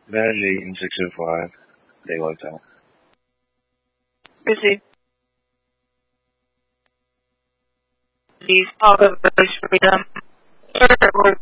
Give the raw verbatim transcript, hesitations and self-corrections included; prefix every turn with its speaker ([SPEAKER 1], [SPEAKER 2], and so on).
[SPEAKER 1] Badge eight and six oh five. Daylight's out.
[SPEAKER 2] Received. These all of those freedom. We're